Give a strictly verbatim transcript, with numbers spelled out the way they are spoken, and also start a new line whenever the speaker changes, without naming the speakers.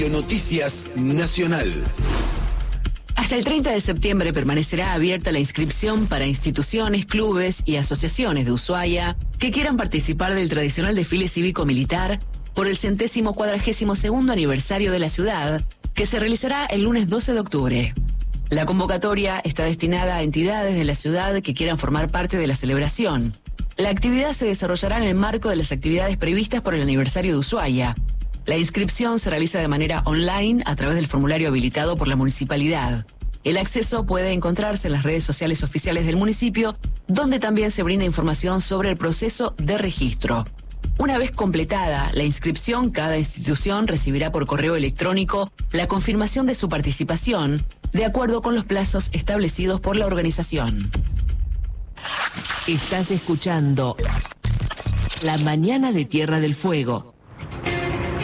Noticias Nacional.
Hasta el treinta de septiembre permanecerá abierta la inscripción para instituciones, clubes y asociaciones de Ushuaia que quieran participar del tradicional desfile cívico-militar por el centésimo cuadragésimo segundo aniversario de la ciudad, que se realizará el lunes doce de octubre. La convocatoria está destinada a entidades de la ciudad que quieran formar parte de la celebración. La actividad se desarrollará en el marco de las actividades previstas por el aniversario de Ushuaia. La inscripción se realiza de manera online a través del formulario habilitado por la municipalidad. El acceso puede encontrarse en las redes sociales oficiales del municipio, donde también se brinda información sobre el proceso de registro. Una vez completada la inscripción, cada institución recibirá por correo electrónico la confirmación de su participación, de acuerdo con los plazos establecidos por la organización. Estás escuchando La Mañana de Tierra del Fuego.